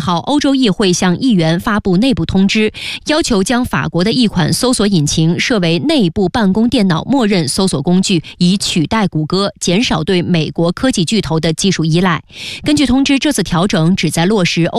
号，欧洲议会向议员发布内部通知，要求将法国的一款搜索引擎设为内部办公电脑默认搜索工具，以取代谷歌，减少对美国科技巨头的技术依赖。根据通知，这次调整旨在落实